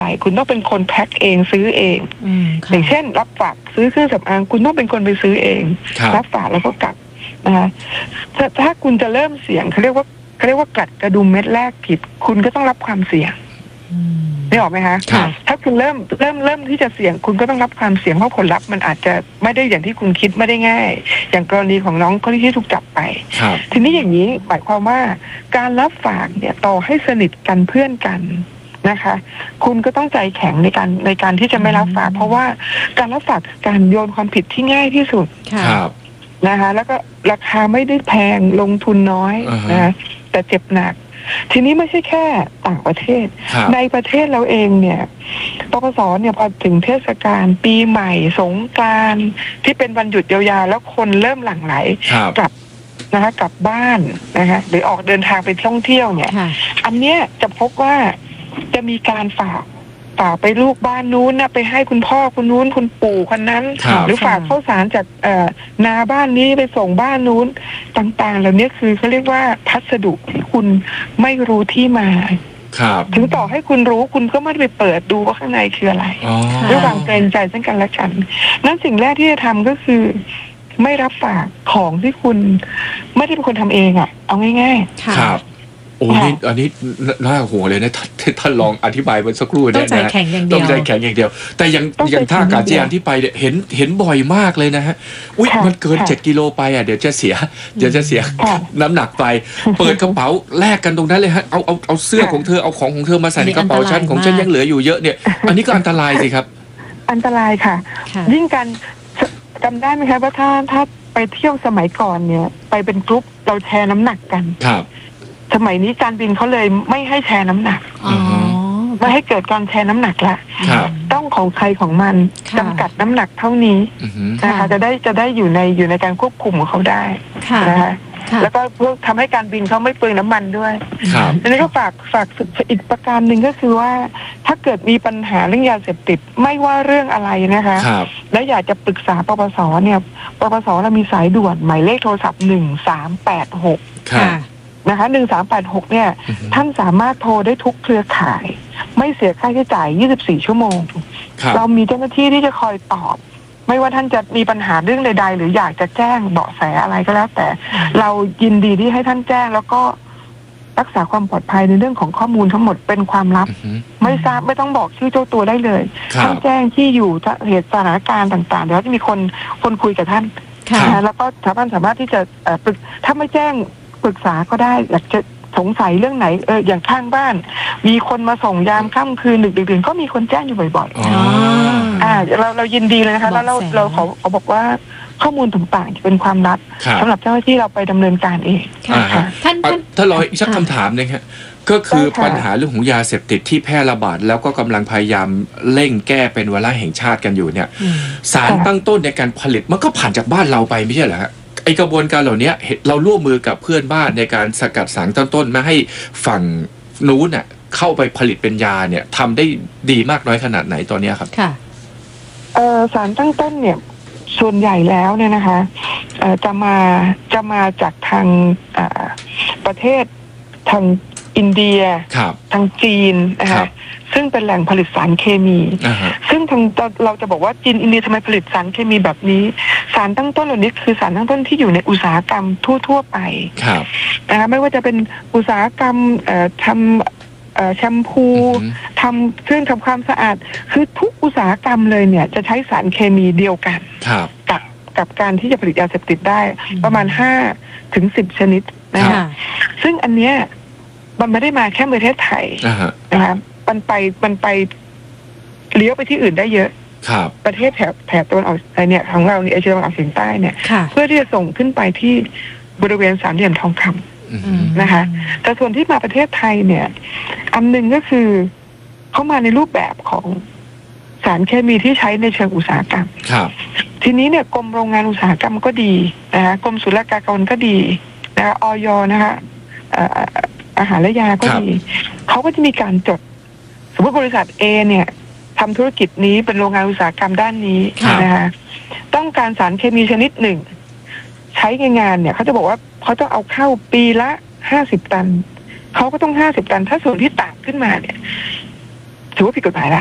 คุณต้องเป็นคนแพ็คเองซื้อเองอย่างเช่นรับฝากซื้อเครื่องสำอางคุณต้องเป็นคนไปซื้อเองรับฝากแล้วก็กลับนะคะถ้าคุณจะเริ่มเสี่ยงเขาเรียกว่ากัดกระดุมเม็ดแรกผิดคุณก็ต้องรับความเสี่ยงได้ออกไหมคะถ้าคุณเริ่มที่จะเสี่ยงคุณก็ต้องรับความเสี่ยงเพราะผลลัพธ์มันอาจจะไม่ได้อย่างที่คุณคิดไม่ได้ง่ายอย่างกรณีของน้องคนที่ถูกจับไปทีนี้อย่างนี้หมายความว่าการรับฝากเนี่ยต่อให้สนิทกันเพื่อนกันนะคะคุณก็ต้องใจแข็งในการที่จะไม่รับฝากเพราะว่าการรับฝากคือการโยนความผิดที่ง่ายที่สุดนะคะแล้วก็ราคาไม่ได้แพงลงทุนน้อยนะแต่เจ็บหนักทีนี้ไม่ใช่แค่ต่างประเทศในประเทศเราเองเนี่ยปปสเนี่ยพอถึงเทศกาลปีใหม่สงกรานต์ที่เป็นวันหยุดยาวๆแล้วคนเริ่มหลั่งไหลกลับนะคะกลับบ้านนะคะหรือออกเดินทางไปท่องเที่ยวเนี่ยอันเนี้ยจะพบว่าจะมีการฝากไปลูกบ้านนู้นนะไปให้คุณพ่อคุณนู้นคุณปู่คนนั้นหรือฝากข้าวสารจากนาบ้านนี้ไปส่งบ้านนู้นต่างๆเหล่านี้คือเขาเรียกว่าพัสดุที่คุณไม่รู้ที่มาถึงต่อให้คุณรู้คุณก็ไม่ได้ไปเปิดดูว่าข้างในคืออะไรด้วยความเกรงใจซึ่งกันและกันนั้นสิ่งแรกที่จะทำก็คือไม่รับฝากของที่คุณไม่ได้เป็นคนทำเองเอาง่ายๆครับโอ้นี่อันนี้น่าห่วงเลยนะท่านลองอธิบายมันสักครู่ได้นะต้องใจแข็งอย่างเดียวแต่อย่างท่าอากาศยานที่ไปเห็นบ่อยมากเลยนะฮะอุ๊ยมันเกิน7 กิโลไปเดี๋ยวจะเสียน้ำหนักไปเปิดกระเป๋าแลกกันตรงนั้นเลยฮะเอาเสื้อของเธอเอาของของเธอมาใส่ในกระเป๋าฉันของฉันยังเหลืออยู่เยอะเนี่ยอันนี้ก็อันตรายสิครับอันตรายค่ะยิ่งกันจำได้ไหมคะว่าถ้าไปเที่ยวสมัยก่อนเนี่ยไปเป็นกรุ๊ปเราแชร์น้ำหนักกันสมัยนี้การบินเขาเลยไม่ให้แชร์น้ำหนักไม่ให้เกิดการแชร์น้ำหนักละต้องของใครของมันจำกัดน้ำหนักเท่านี้นะคะจะได้อยู่ในการควบคุมของเขาได้นะคะแล้วก็เพื่อทำให้การบินเขาไม่เปลืองน้ำมันด้วยอันนี้ก็ฝากอีกประการหนึ่งก็คือว่าถ้าเกิดมีปัญหาเรื่องยาเสพติดไม่ว่าเรื่องอะไรนะคะและอยากจะปรึกษาปปสเนี่ยปปสเรามีสายด่วนหมายเลขโทรศัพท์1386นะคะ1386เนี่ยท่านสามารถโทรได้ทุกเครือข่ายไม่เสียค่าใช้จ่าย24 ชั่วโมงเรามีเจ้าหน้าที่ที่จะคอยตอบไม่ว่าท่านจะมีปัญหาเรื่องใดๆหรืออยากจะแจ้งเบาะแสอะไรก็แล้วแต่เรายินดีที่ให้ท่านแจ้งแล้วก็รักษาความปลอดภัยในเรื่องของข้อมูลทั้งหมดเป็นความลับไม่ทราบไม่ต้องบอกชื่อเจ้าตัวได้เลยท่านแจ้งที่อยู่เหตุสถานการณ์ต่างๆเดี๋ยวจะมีคนคุยกับท่านแล้วก็ท่านสามารถที่จะถ้าไม่แจ้งปรึกษาก็ได้อยากจะสงสัยเรื่องไหนอย่างข้างบ้านมีคนมาส่งยามค่ำคืนดึกดื่นก็มีคนแจ้งอยู่บ่อยๆเรายินดีเลยนะคะแล้วเราขอบอกว่าข้อมูลต่างๆเป็นความลับสำหรับเจ้าหน้าที่เราไปดำเนินการเองถ้าลอยอีกสักคำถามนึงครับก็คือปัญหาเรื่องของยาเสพติดที่แพร่ระบาดแล้วก็กำลังพยายามเร่งแก้เป็นวาระแห่งชาติกันอยู่เนี่ยสารตั้งต้นในการผลิตมันก็ผ่านจากบ้านเราไปไม่ใช่เหรอฮะไอกระบวนการเหล่านี้เราร่วมมือกับเพื่อนบ้านในการสกัดสารตั้งต้นไม่ให้ฝั่งนู้นน่ะเข้าไปผลิตเป็นยาเนี่ยทำได้ดีมากน้อยขนาดไหนตอนนี้ครับค่ะสารตั้งต้นเนี่ยส่วนใหญ่แล้วเนี่ยนะคะจะมาจากทางประเทศทางอินเดียทางจีนนะคะซึ่งเป็นแหล่งผลิตสารเคมีซึ่งเราจะบอกว่าจีนอินเดียทำไมผลิตสารเคมีแบบนี้สารตั้งต้นเหล่านี้คือสารตั้งต้นที่อยู่ในอุตสาหกรรมทั่วไปนะคะไม่ว่าจะเป็นอุตสาหกรรมทำแชมพูทำเครื่องทำความสะอาดคือทุกอุตสาหกรรมเลยเนี่ยจะใช้สารเคมีเดียวกันกับการที่จะผลิตยาเสพติดได้ประมาณ5 ถึง 10 ชนิดนะคะซึ่งอันเนี้ยมันไม่ได้มาแค่ประเทศไทยนะคะมันไปเลี้ยวไปที่อื่นได้เยอะประเทศแถบตะวันออกเนี่ยของเราเนี่ยเอเชียตะวันออกเฉียงใต้เนี่ยเพื่อที่จะส่งขึ้นไปที่บริเวณสามเหลี่ยมทองคำนะคะแต่ส่วนที่มาประเทศไทยเนี่ยอันหนึ่งก็คือเข้ามาในรูปแบบของสารเคมีที่ใช้ในเชิงอุตสาหกรรมทีนี้เนี่ยกรมโรงงานอุตสาหกรรมก็ดีนะคะกรมศุลกากรก็ดีนะคะอย.นะคะอาหารและยาก็ดีเขาก็จะมีการจดสมมติบริษัท A เนี่ยทำธุรกิจนี้เป็นโรงงานอุตสาหกรรมด้านนี้นะคะต้องการสารเคมีชนิดหนึ่งใช้ในงานเนี่ยเขาจะบอกว่าเขาต้องเอาเข้าปีละ50 ตันเขาก็ต้อง50 ตันถ้าส่วนที่ต่างขึ้นมาเนี่ยถือว่าผิดกฎหมายละ